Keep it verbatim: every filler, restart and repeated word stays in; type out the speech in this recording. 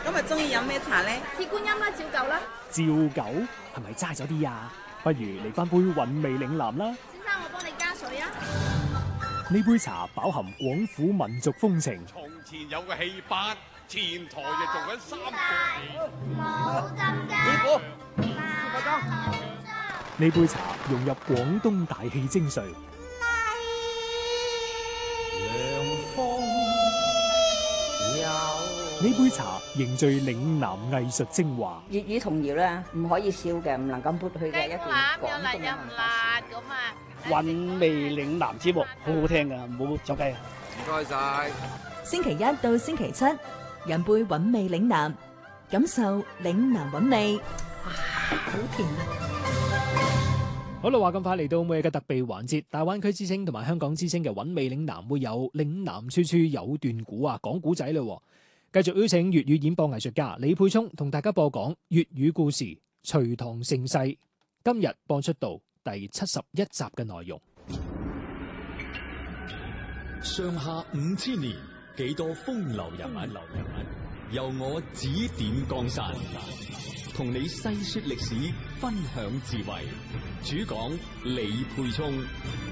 今日中意飲咩茶咧？ 鐵觀音啦，照舊啦。 照舊係咪齋咗啲啊？不如嚟翻杯韻味嶺南啦。 先生，我幫你加水啊。 呢杯茶飽含廣府民族風情。 從前有個戲班，前台就做緊三個冇浸師傅， 呢杯茶融入廣東大氣精髓。呢杯茶凝聚嶺南藝術精華。 粵語童謠咧，唔可以少嘅，唔能夠抹去嘅一段廣東嘅文化。 咁啊！ 韻味嶺南節目好好聽噶，唔好走雞啊！ 唔該晒。 星期一到星期七，飲杯韻味嶺南，感受嶺南韻味。哇，好甜啊！ 好啦，話咁快嚟到每日嘅特備環節，大灣區之聲同埋香港之聲嘅韻味嶺南會有嶺南處處有段古啊，講古仔嘞。繼續邀請粵語演播藝術家李沛聰同大家播講粵語故事《隋唐盛世》，今日播出到第七十一集嘅內容。 上下五千年，幾多風流人物，流人物由我指點江山，同你細說歷史，分享智慧。主講李沛聰。